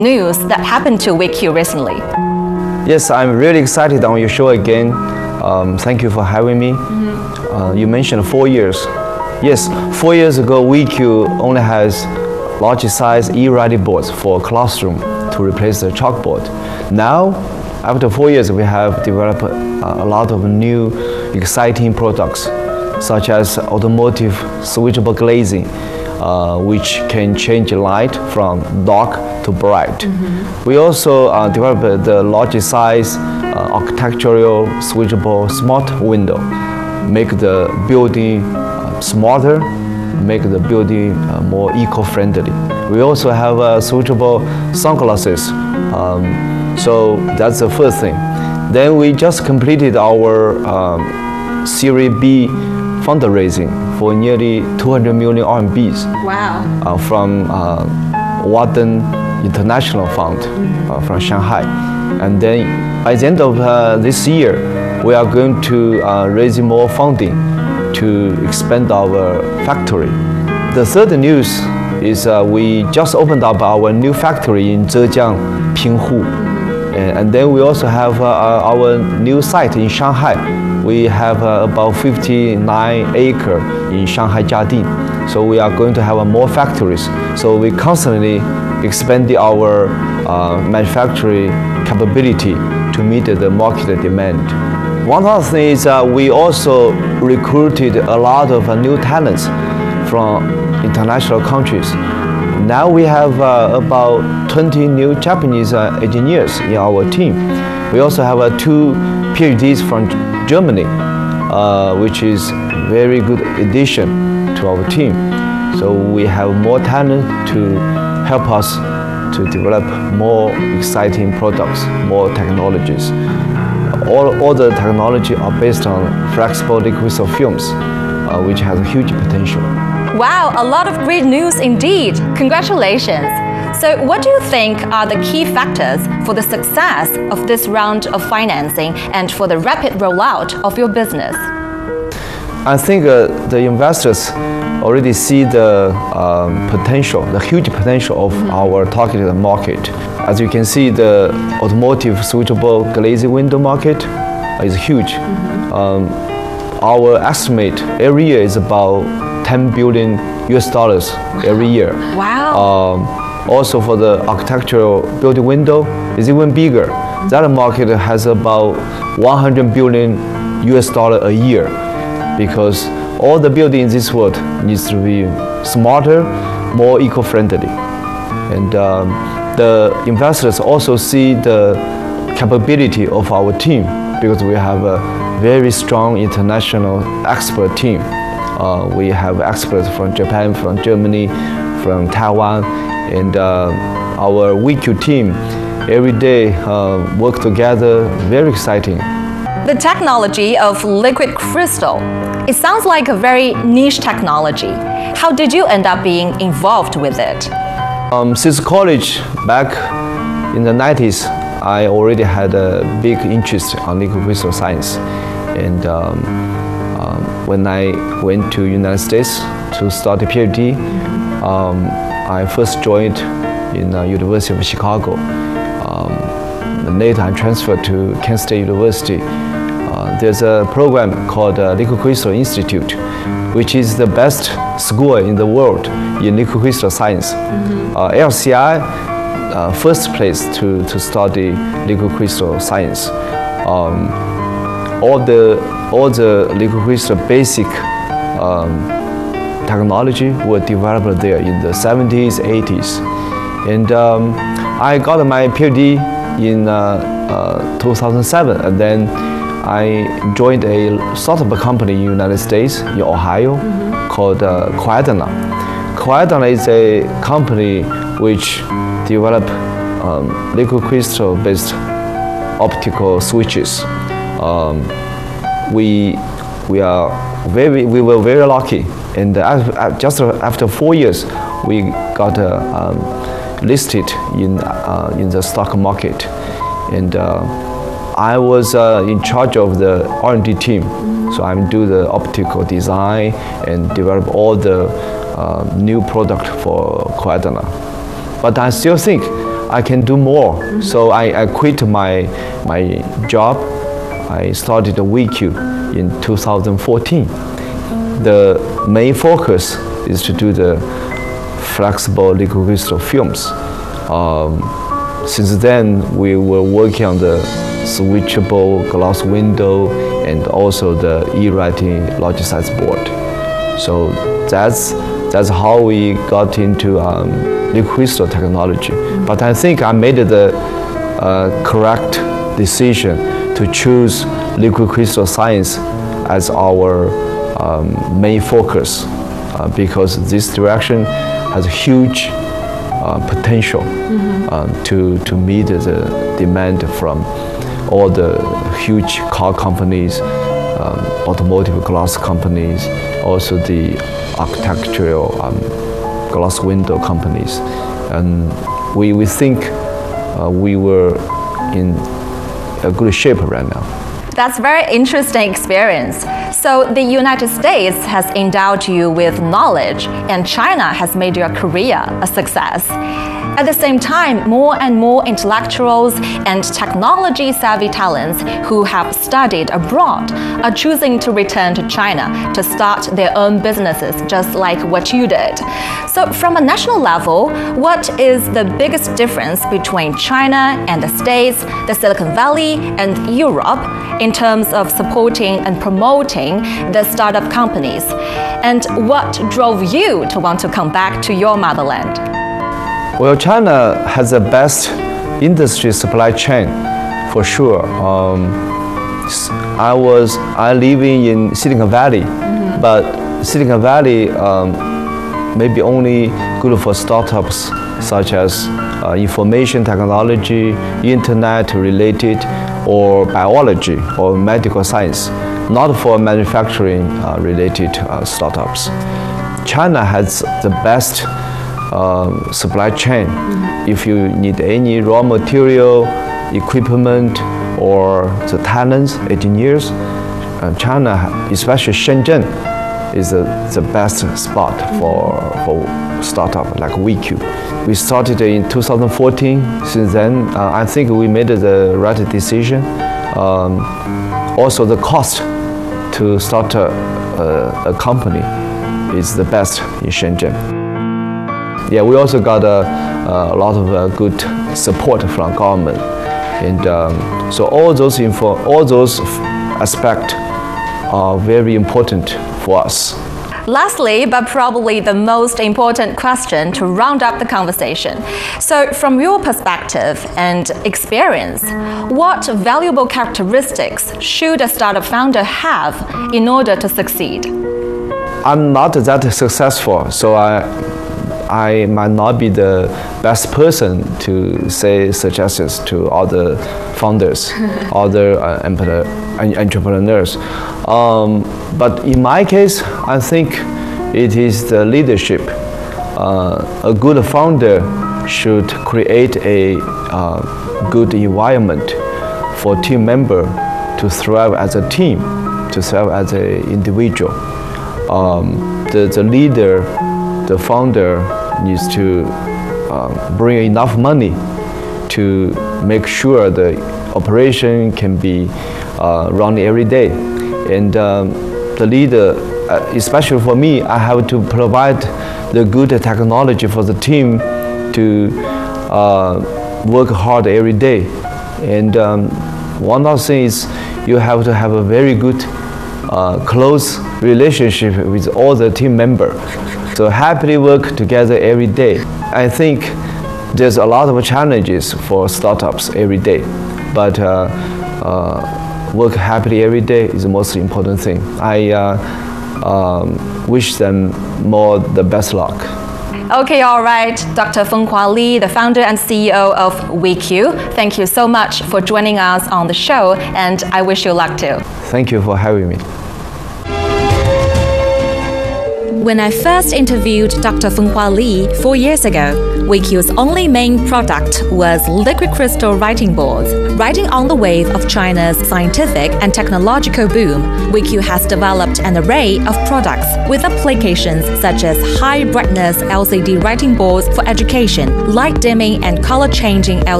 news that happened to WICU recently. Yes, I'm really excited on your show again. Thank you for having me. You mentioned 4 years. Yes, 4 years ago, WICU only has large size e-writing boards for classroom to replace the chalkboard. Now, after 4 years, we have developed a lot of new exciting products, such as automotive switchable glazing, which can change light from dark to bright. We also developed the large size architectural switchable smart window, make the building smarter, make the building more eco-friendly. We also have switchable sunglasses. So that's the first thing. Then we just completed our Series B fundraising for nearly 200 million RMBs. Wow. From Warden International Fund from Shanghai. And then by the end of this year, we are going to raise more funding to expand our factory. The third news is we just opened up our new factory in Zhejiang, Pinghu. And then we also have our new site in Shanghai. We have about 59 acres in Shanghai Jiading. So we are going to have more factories. So we constantly expand our manufacturing capability to meet the market demand. One other thing is we also recruited a lot of new talents from international countries. Now we have about 20 new Japanese engineers in our team. We also have 2 PhDs from Germany, which is very good addition to our team. So we have more talent to help us to develop more exciting products, more technologies. All the technology are based on flexible liquid crystal films, which has a huge potential. Wow, a lot of great news indeed. Congratulations. So what do you think are the key factors for the success of this round of financing and for the rapid rollout of your business? I think the investors already see the potential, the huge potential of our targeted market. As you can see, the automotive switchable glazing window market is huge. Our estimate every year is about $10 billion every year. Wow. Also for the architectural building window is even bigger. That market has about $100 billion a year, because all the buildings in this world needs to be smarter, more eco-friendly. And the investors also see the capability of our team, because we have a very strong international expert team. We have experts from Japan, from Germany, from Taiwan, and our WICU team every day work together. Very exciting. The technology of liquid crystal, it sounds like a very niche technology. How did you end up being involved with it? Since college, back in the 90s, I already had a big interest on liquid crystal science. And when I went to United States to start a PhD, I first joined in University of Chicago. Later I transferred to Kent State University. There's a program called Liquid Crystal Institute, which is the best school in the world in liquid crystal science. LCI, first place to study liquid crystal science. All the liquid crystal basic technology were developed there in the 70s, 80s. And I got my PhD in 2007, and then I joined a startup company in the United States, in Ohio, called Quadana. Quadana is a company which developed liquid crystal-based optical switches. We were very lucky, and just after 4 years, we got listed in the stock market, and I was in charge of the R&D team, so I do the optical design and develop all the new product for Quadana. But I still think I can do more. So I quit my job. I started WeQ in 2014. The main focus is to do the flexible liquid crystal films. Since then, we were working on the switchable glass window and also the e-writing logic size board. So that's how we got into liquid crystal technology. But I think I made the correct decision to choose liquid crystal science as our main focus because this direction has huge potential to meet the demand from all the huge car companies, automotive glass companies, also the architectural glass window companies. And we think we were in a good shape right now. That's a very interesting experience. So the United States has endowed you with knowledge, and China has made your career a success. At the same time, more and more intellectuals and technology-savvy talents who have studied abroad are choosing to return to China to start their own businesses, just like what you did. So from a national level, what is the biggest difference between China and the States, the Silicon Valley, and Europe in terms of supporting and promoting the startup companies? And what drove you to want to come back to your motherland? Well, China has the best industry supply chain, for sure. I living in Silicon Valley, but Silicon Valley maybe only good for startups such as information technology, internet related, or biology or medical science, not for manufacturing related startups. China has the best supply chain. If you need any raw material, equipment, or the talents, engineers, China, especially Shenzhen, is the best spot for startup like WeQ. We started in 2014. Since then, I think we made the right decision. Also, the cost to start a company is the best in Shenzhen. Yeah, we also got a lot of good support from government, and so all those aspects are very important for us. Lastly, but probably the most important question to round up the conversation. So from your perspective and experience, what valuable characteristics should a startup founder have in order to succeed? I'm not that successful, so I might not be the best person to say suggestions to other founders, other entrepreneurs. But in my case, I think it is the leadership. A good founder should create a good environment for team member to thrive as a team, to thrive as an individual. The leader, the founder, needs to bring enough money to make sure the operation can be run every day. And the leader, especially for me, I have to provide the good technology for the team to work hard every day. And one other thing is you have to have a very good close relationship with all the team members. So happily work together every day. I think there's a lot of challenges for startups every day, but work happily every day is the most important thing. I wish them more the best luck. Okay, all right. Dr. Fenghua Li, the founder and CEO of WeQ, thank you so much for joining us on the show, and I wish you luck too. Thank you for having me. When I first interviewed Dr. Fenghua Li 4 years ago, WeQ's only main product was liquid crystal writing boards. Riding on the wave of China's scientific and technological boom, WeQ has developed an array of products with applications such as high-brightness LCD writing boards for education, light dimming and color-changing